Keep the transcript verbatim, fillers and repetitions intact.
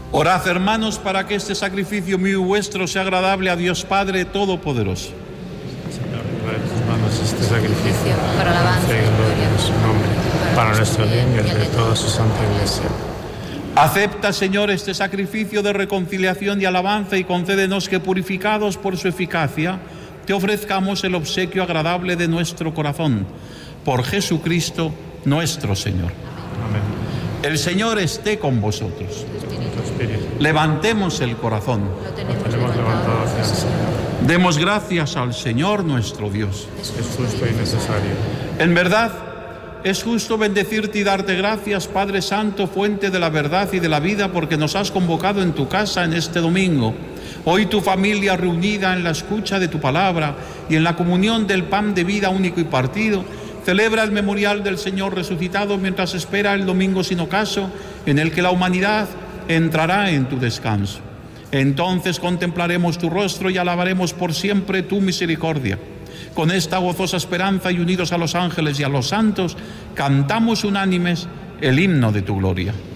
Orad, hermanos, para que este sacrificio mío y vuestro sea agradable a Dios Padre Todopoderoso. Señor, trae en tus manos este sacrificio para alabanza y gloria de su nombre, para nuestro bien y el de toda su santa Iglesia. Acepta, Señor, este sacrificio de reconciliación y alabanza y concédenos que, purificados por su eficacia, te ofrezcamos el obsequio agradable de nuestro corazón. Por Jesucristo nuestro Señor. Amén. El Señor esté con vosotros. Tu espíritu. Levantemos el corazón. Lo tenemos levantado hacia el Señor. Demos gracias al Señor nuestro Dios. Es justo y necesario. En verdad, es justo bendecirte y darte gracias, Padre Santo, fuente de la verdad y de la vida, porque nos has convocado en tu casa en este domingo. Hoy tu familia reunida en la escucha de tu palabra y en la comunión del pan de vida único y partido, celebra el memorial del Señor resucitado mientras espera el domingo sin ocaso, en el que la humanidad entrará en tu descanso. Entonces contemplaremos tu rostro y alabaremos por siempre tu misericordia. Con esta gozosa esperanza y unidos a los ángeles y a los santos, cantamos unánimes el himno de tu gloria.